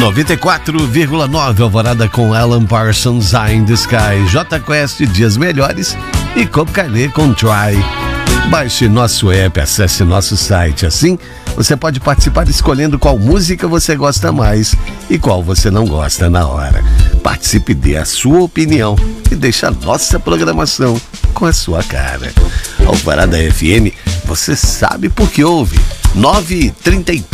94,9 Alvorada com Alan Parsons, Eye in the Sky, J Quest, Dias Melhores e Coco Carnet com Try. Baixe nosso app, acesse nosso site, assim você pode participar escolhendo qual música você gosta mais e qual você não gosta na hora. Participe, dê a sua opinião e deixe a nossa programação com a sua cara. Alvorada FM, você sabe por que ouve. 9h33.